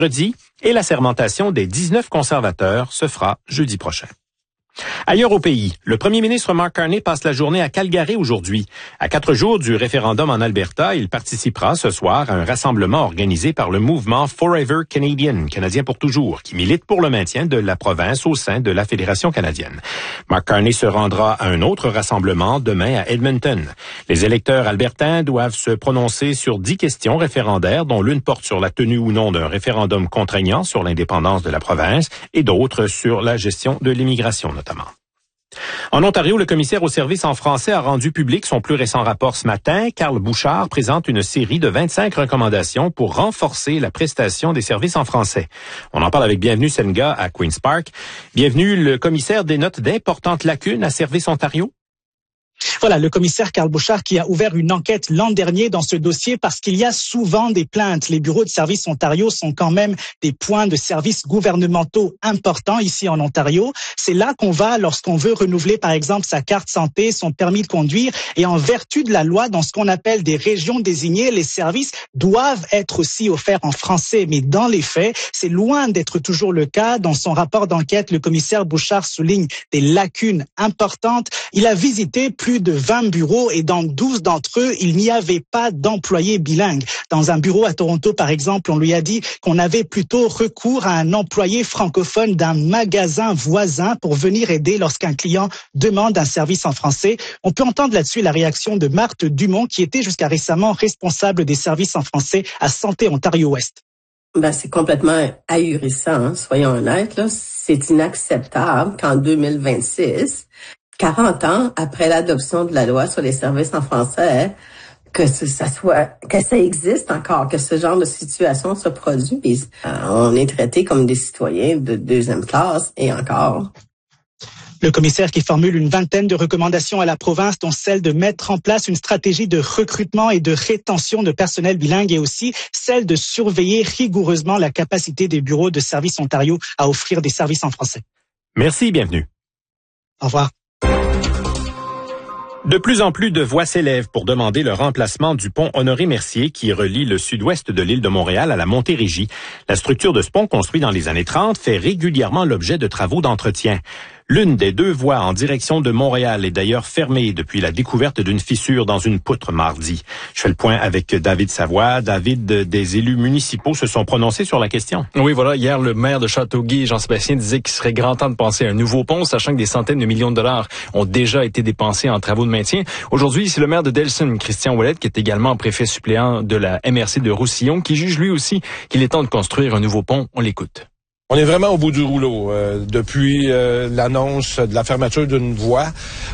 et la sermentation des 19 conservateurs se fera jeudi prochain. Ailleurs au pays, le premier ministre Mark Carney passe la journée à Calgary aujourd'hui. À 4 jours du référendum en Alberta, il participera ce soir à un rassemblement organisé par le mouvement Forever Canadian, Canadien pour toujours, qui milite pour le maintien de la province au sein de la Fédération canadienne. Mark Carney se rendra à un autre rassemblement demain à Edmonton. Les électeurs albertains doivent se prononcer sur 10 questions référendaires, dont l'une porte sur la tenue ou non d'un référendum contraignant sur l'indépendance de la province et d'autres sur la gestion de l'immigration notamment. En Ontario, le commissaire aux services en français a rendu public son plus récent rapport ce matin. Carl Bouchard présente une série de 25 recommandations pour renforcer la prestation des services en français. On en parle avec Bienvenue Senga à Queen's Park. Bienvenue, le commissaire dénote d'importantes lacunes à Services Ontario. Voilà, le commissaire Carl Bouchard qui a ouvert une enquête l'an dernier dans ce dossier parce qu'il y a souvent des plaintes. Les bureaux de Services Ontario sont quand même des points de services gouvernementaux importants ici en Ontario. C'est là qu'on va lorsqu'on veut renouveler par exemple sa carte santé, son permis de conduire et en vertu de la loi dans ce qu'on appelle des régions désignées, les services doivent être aussi offerts en français. Mais dans les faits, c'est loin d'être toujours le cas. Dans son rapport d'enquête, le commissaire Bouchard souligne des lacunes importantes. Il a visité plus de 20 bureaux et dans 12 d'entre eux, il n'y avait pas d'employés bilingues. Dans un bureau à Toronto, par exemple, on lui a dit qu'on avait plutôt recours à un employé francophone d'un magasin voisin pour venir aider lorsqu'un client demande un service en français. On peut entendre là-dessus la réaction de Marthe Dumont, qui était jusqu'à récemment responsable des services en français à Santé Ontario-Ouest. C'est complètement ahurissant, hein, soyons honnêtes, là. C'est inacceptable qu'en 2026, 40 ans après l'adoption de la loi sur les services en français, que ça existe encore, que ce genre de situation se produise. On est traités comme des citoyens de deuxième classe et encore. Le commissaire qui formule une vingtaine de recommandations à la province, dont celle de mettre en place une stratégie de recrutement et de rétention de personnel bilingue et aussi celle de surveiller rigoureusement la capacité des bureaux de Services Ontario à offrir des services en français. Merci, bienvenue. Au revoir. De plus en plus de voix s'élèvent pour demander le remplacement du pont Honoré-Mercier qui relie le sud-ouest de l'île de Montréal à la Montérégie. La structure de ce pont, construit dans les années 30, fait régulièrement l'objet de travaux d'entretien. L'une des deux voies en direction de Montréal est d'ailleurs fermée depuis la découverte d'une fissure dans une poutre mardi. Je fais le point avec David Savoie. David, des élus municipaux se sont prononcés sur la question. Oui, voilà. Hier, le maire de Châteauguay, Jean-Sébastien, disait qu'il serait grand temps de penser à un nouveau pont, sachant que des centaines de millions de dollars ont déjà été dépensés en travaux de maintien. Aujourd'hui, c'est le maire de Delson, Christian Ouellet, qui est également préfet suppléant de la MRC de Roussillon, qui juge lui aussi qu'il est temps de construire un nouveau pont. On l'écoute. On est vraiment au bout du rouleau. Depuis l'annonce de la fermeture d'une voie,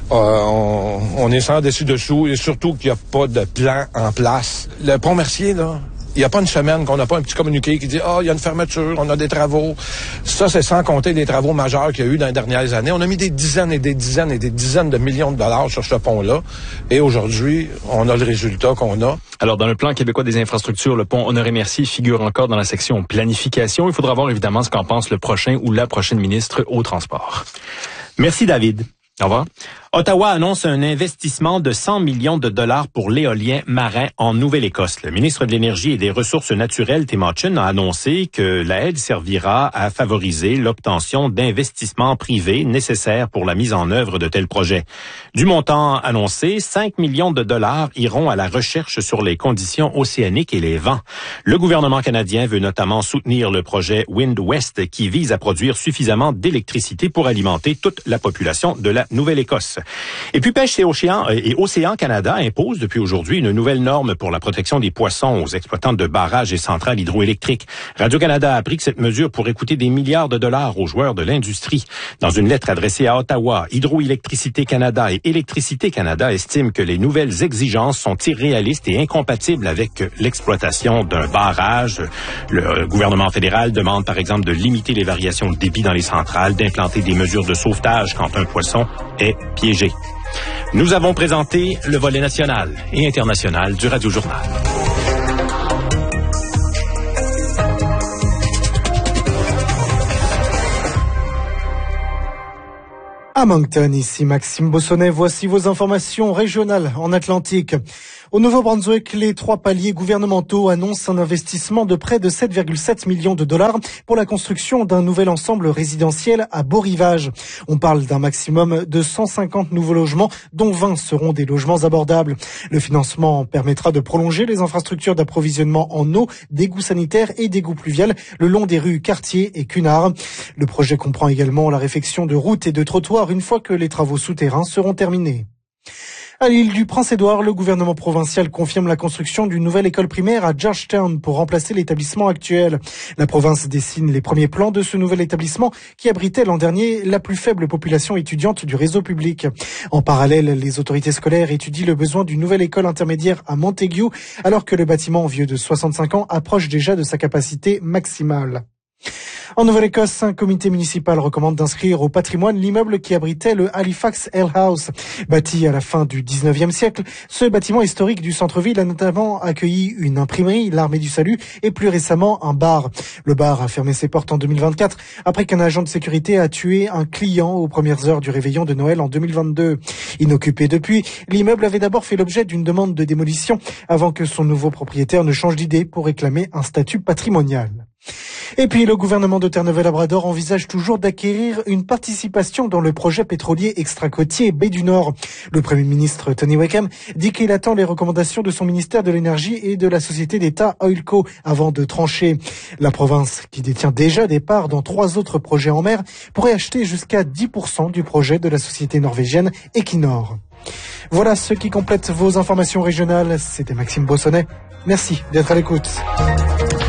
on est sans dessus-dessous et surtout qu'il n'y a pas de plan en place. Le pont Mercier, là, il n'y a pas une semaine qu'on n'a pas un petit communiqué qui dit « Ah, il y a une fermeture, on a des travaux ». Ça, c'est sans compter les travaux majeurs qu'il y a eu dans les dernières années. On a mis des dizaines et des dizaines et des dizaines de millions de dollars sur ce pont-là. Et aujourd'hui, on a le résultat qu'on a. Alors, dans le plan québécois des infrastructures, le pont Honoré-Mercier figure encore dans la section planification. Il faudra voir évidemment ce qu'en pense le prochain ou la prochaine ministre au transport. Merci, David. Au revoir. Ottawa annonce un investissement de 100 millions de dollars pour l'éolien marin en Nouvelle-Écosse. Le ministre de l'Énergie et des Ressources naturelles, Tim Hodgson, a annoncé que l'aide servira à favoriser l'obtention d'investissements privés nécessaires pour la mise en œuvre de tels projets. Du montant annoncé, 5 millions de dollars iront à la recherche sur les conditions océaniques et les vents. Le gouvernement canadien veut notamment soutenir le projet Wind West qui vise à produire suffisamment d'électricité pour alimenter toute la population de la Nouvelle-Écosse. Et puis Pêche et Océan Canada impose depuis aujourd'hui une nouvelle norme pour la protection des poissons aux exploitants de barrages et centrales hydroélectriques. Radio-Canada a appris que cette mesure pourrait coûter des milliards de dollars aux joueurs de l'industrie. Dans une lettre adressée à Ottawa, Hydroélectricité Canada et Électricité Canada estiment que les nouvelles exigences sont irréalistes et incompatibles avec l'exploitation d'un barrage. Le gouvernement fédéral demande par exemple de limiter les variations de débit dans les centrales, d'implanter des mesures de sauvetage quand un poisson est piégé. Nous avons présenté le volet national et international du Radio Journal. À Moncton, ici Maxime Bossonnet, voici vos informations régionales en Atlantique. Au Nouveau-Brunswick, les 3 paliers gouvernementaux annoncent un investissement de près de 7,7 millions de dollars pour la construction d'un nouvel ensemble résidentiel à Beau-Rivage. On parle d'un maximum de 150 nouveaux logements, dont 20 seront des logements abordables. Le financement permettra de prolonger les infrastructures d'approvisionnement en eau, d'égouts sanitaires et d'égouts pluviales le long des rues Cartier et Cunard. Le projet comprend également la réfection de routes et de trottoirs une fois que les travaux souterrains seront terminés. À l'île du Prince-Édouard, le gouvernement provincial confirme la construction d'une nouvelle école primaire à Georgetown pour remplacer l'établissement actuel. La province dessine les premiers plans de ce nouvel établissement qui abritait l'an dernier la plus faible population étudiante du réseau public. En parallèle, les autorités scolaires étudient le besoin d'une nouvelle école intermédiaire à Montague, alors que le bâtiment vieux de 65 ans approche déjà de sa capacité maximale. En Nouvelle-Écosse, un comité municipal recommande d'inscrire au patrimoine l'immeuble qui abritait le Halifax Ale House. Bâti à la fin du 19e siècle, ce bâtiment historique du centre-ville a notamment accueilli une imprimerie, l'Armée du Salut, et plus récemment un bar. Le bar a fermé ses portes en 2024 après qu'un agent de sécurité a tué un client aux premières heures du réveillon de Noël en 2022. Inoccupé depuis, l'immeuble avait d'abord fait l'objet d'une demande de démolition avant que son nouveau propriétaire ne change d'idée pour réclamer un statut patrimonial. Et puis, le gouvernement de Terre-Neuve-Labrador envisage toujours d'acquérir une participation dans le projet pétrolier extra-côtier Baie du Nord. Le Premier ministre Tony Wickham dit qu'il attend les recommandations de son ministère de l'Énergie et de la société d'État Oilco avant de trancher. La province, qui détient déjà des parts dans 3 autres projets en mer, pourrait acheter jusqu'à 10% du projet de la société norvégienne Equinor. Voilà ce qui complète vos informations régionales. C'était Maxime Bossonnet. Merci d'être à l'écoute.